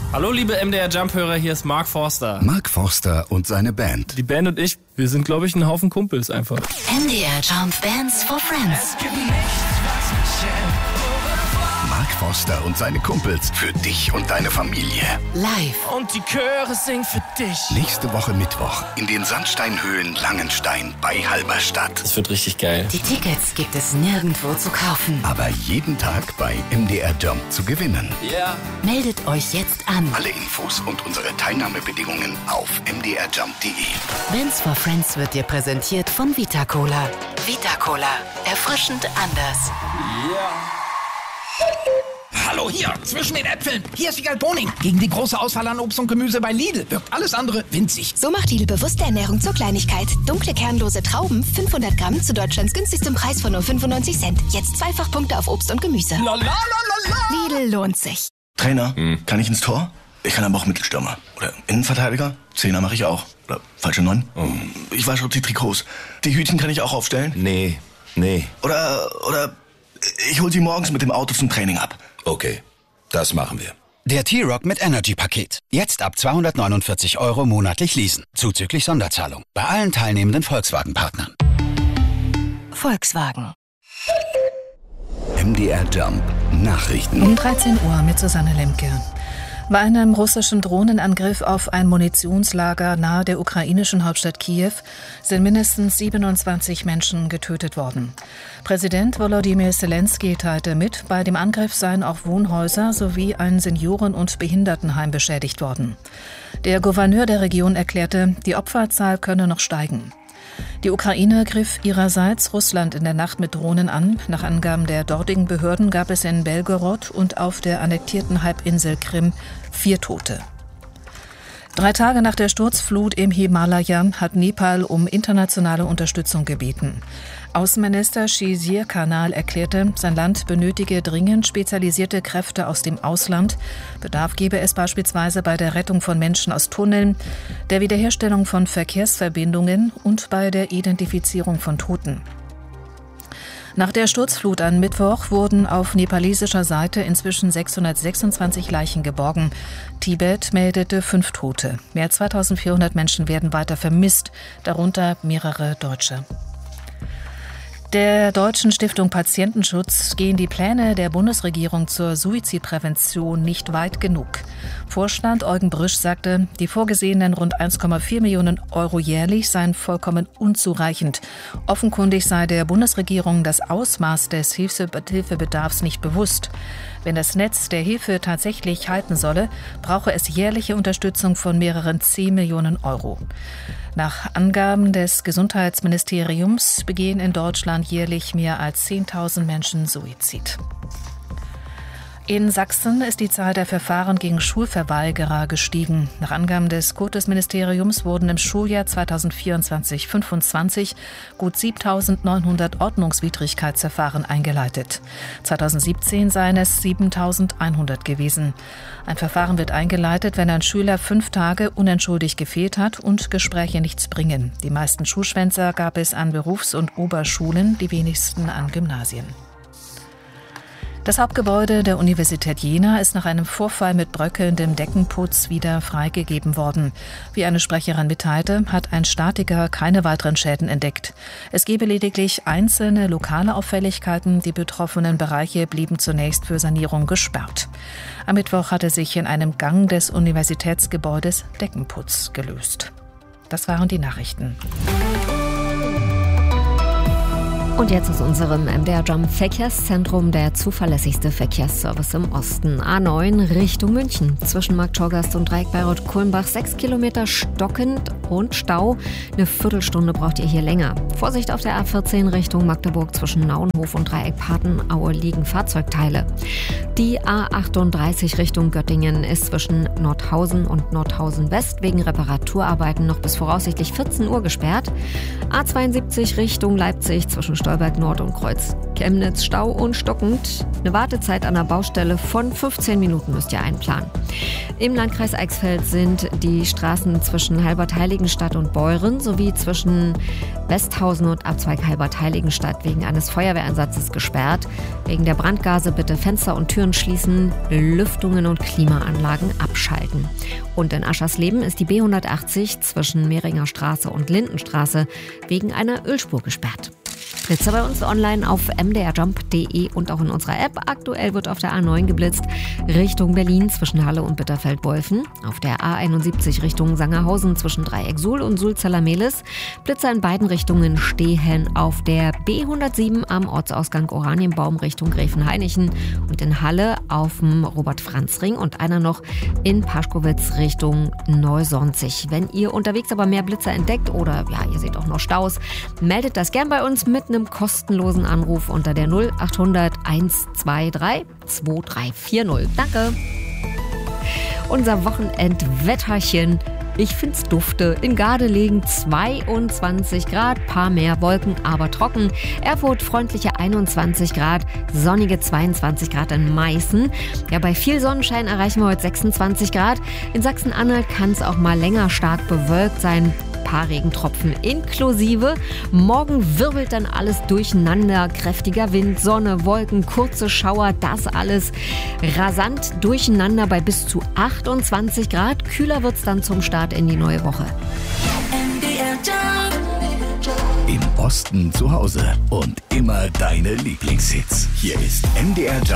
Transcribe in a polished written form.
Hallo liebe MDR Jump-Hörer, hier ist Mark Forster. Mark Forster und seine Band. Die Band und ich, wir sind glaube ich ein Haufen Kumpels einfach. MDR Jump Bands for Friends. Mark Forster und seine Kumpels für dich und deine Familie. Live. Und die Chöre singen für dich. Nächste Woche Mittwoch in den Sandsteinhöhlen Langenstein bei Halberstadt. Das wird richtig geil. Die Tickets gibt es nirgendwo zu kaufen. Aber jeden Tag bei MDR Jump zu gewinnen. Ja. Yeah. Meldet euch jetzt an. Alle Infos und unsere Teilnahmebedingungen auf mdrjump.de. Bands for Friends wird dir präsentiert von Vita Cola. Vita Cola. Erfrischend anders. Ja. Yeah. Hallo, hier, zwischen den Äpfeln. Hier ist Wiegald Boning. Gegen die große Auswahl an Obst und Gemüse bei Lidl wirkt alles andere winzig. So macht Lidl bewusste Ernährung zur Kleinigkeit. Dunkle, kernlose Trauben, 500 Gramm zu Deutschlands günstigstem Preis von nur 95 Cent. Jetzt Zweifachpunkte auf Obst und Gemüse. Lidl lohnt sich. Trainer, kann ich ins Tor? Ich kann aber auch Mittelstürmer. Oder Innenverteidiger? Zehner mache ich auch. Oder falsche 9? Ich wasche auch die Trikots. Die Hütchen kann ich auch aufstellen? Nee. Oder ich hol sie morgens mit dem Auto zum Training ab. Okay, das machen wir. Der T-Rock mit Energy-Paket. Jetzt ab 249 € monatlich leasen. Zuzüglich Sonderzahlung. Bei allen teilnehmenden Volkswagen-Partnern. Volkswagen. MDR Jump Nachrichten. Um 13 Uhr mit Susanne Lemke. Bei einem russischen Drohnenangriff auf ein Munitionslager nahe der ukrainischen Hauptstadt Kiew sind mindestens 27 Menschen getötet worden. Präsident Volodymyr Zelensky teilte mit, bei dem Angriff seien auch Wohnhäuser sowie ein Senioren- und Behindertenheim beschädigt worden. Der Gouverneur der Region erklärte, die Opferzahl könne noch steigen. Die Ukraine griff ihrerseits Russland in der Nacht mit Drohnen an. Nach Angaben der dortigen Behörden gab es in Belgorod und auf der annektierten Halbinsel Krim 4 Tote. 3 Tage nach der Sturzflut im Himalaya hat Nepal um internationale Unterstützung gebeten. Außenminister Shizir Khanal erklärte, sein Land benötige dringend spezialisierte Kräfte aus dem Ausland. Bedarf gebe es beispielsweise bei der Rettung von Menschen aus Tunneln, der Wiederherstellung von Verkehrsverbindungen und bei der Identifizierung von Toten. Nach der Sturzflut am Mittwoch wurden auf nepalesischer Seite inzwischen 626 Leichen geborgen. Tibet meldete 5 Tote. Mehr als 2400 Menschen werden weiter vermisst, darunter mehrere Deutsche. Der Deutschen Stiftung Patientenschutz gehen die Pläne der Bundesregierung zur Suizidprävention nicht weit genug. Vorstand Eugen Brüsch sagte, die vorgesehenen rund 1,4 Millionen € jährlich seien vollkommen unzureichend. Offenkundig sei der Bundesregierung das Ausmaß des Hilfebedarfs nicht bewusst. Wenn das Netz der Hilfe tatsächlich halten solle, brauche es jährliche Unterstützung von mehreren 10 Millionen €. Nach Angaben des Gesundheitsministeriums begehen in Deutschland jährlich mehr als 10.000 Menschen Suizid. In Sachsen ist die Zahl der Verfahren gegen Schulverweigerer gestiegen. Nach Angaben des Kultusministeriums wurden im Schuljahr 2024/25 gut 7.900 Ordnungswidrigkeitsverfahren eingeleitet. 2017 seien es 7.100 gewesen. Ein Verfahren wird eingeleitet, wenn ein Schüler 5 Tage unentschuldigt gefehlt hat und Gespräche nichts bringen. Die meisten Schulschwänzer gab es an Berufs- und Oberschulen, die wenigsten an Gymnasien. Das Hauptgebäude der Universität Jena ist nach einem Vorfall mit bröckelndem Deckenputz wieder freigegeben worden. Wie eine Sprecherin mitteilte, hat ein Statiker keine weiteren Schäden entdeckt. Es gebe lediglich einzelne lokale Auffälligkeiten. Die betroffenen Bereiche blieben zunächst für Sanierung gesperrt. Am Mittwoch hatte sich in einem Gang des Universitätsgebäudes Deckenputz gelöst. Das waren die Nachrichten. Und jetzt aus unserem MDR Jump Verkehrszentrum der zuverlässigste Verkehrsservice im Osten. A9 Richtung München. Zwischen Marktschorgast und Dreieck Bayreuth-Kulmbach 6 Kilometer stockend und Stau. Eine Viertelstunde braucht ihr hier länger. Vorsicht auf der A14 Richtung Magdeburg. Zwischen Nauenhof und Dreieck Patenaue liegen Fahrzeugteile. Die A38 Richtung Göttingen ist zwischen Nordhausen und Nordhausen West wegen Reparaturarbeiten noch bis voraussichtlich 14 Uhr gesperrt. A72 Richtung Leipzig zwischen Stolberg Nord und Kreuz Chemnitz Stau und stockend. Eine Wartezeit an der Baustelle von 15 Minuten müsst ihr einplanen. Im Landkreis Eichsfeld sind die Straßen zwischen Halbert-Heiligenstadt und Beuren sowie zwischen Westhausen und Abzweig Halbert-Heiligenstadt wegen eines Feuerwehreinsatzes gesperrt. Wegen der Brandgase bitte Fenster und Türen schließen, Lüftungen und Klimaanlagen abschalten. Und in Aschersleben ist die B180 zwischen Mehringer Straße und Lindenstraße wegen einer Ölspur gesperrt. Blitzer bei uns online auf mdrjump.de und auch in unserer App. Aktuell wird auf der A9 geblitzt Richtung Berlin zwischen Halle und Bitterfeld-Bolfen. Auf der A71 Richtung Sangerhausen zwischen Dreieck Suhl und Sulz-Zella-Mehlis. Blitzer in beiden Richtungen stehen auf der B107 am Ortsausgang Oranienbaum Richtung Gräfenhainichen und in Halle auf dem Robert-Franz-Ring und einer noch in Paschkowitz Richtung Neusonzig. Wenn ihr unterwegs aber mehr Blitzer entdeckt oder ihr seht auch noch Staus, meldet das gern bei uns mit einem kostenlosen Anruf unter der 0800 123 2340. Danke. Unser Wochenendwetterchen. Ich find's dufte. In Gardelegen 22 Grad, paar mehr Wolken, aber trocken. Erfurt freundliche 21 Grad, sonnige 22 Grad in Meißen. Ja, bei viel Sonnenschein erreichen wir heute 26 Grad. In Sachsen-Anhalt kann es auch mal länger stark bewölkt sein. Paar Regentropfen inklusive. Morgen wirbelt dann alles durcheinander. Kräftiger Wind, Sonne, Wolken, kurze Schauer, das alles rasant durcheinander bei bis zu 28 Grad. Kühler wird's dann zum Start in die neue Woche. Im Osten zu Hause und immer deine Lieblingshits. Hier ist MDR Jump.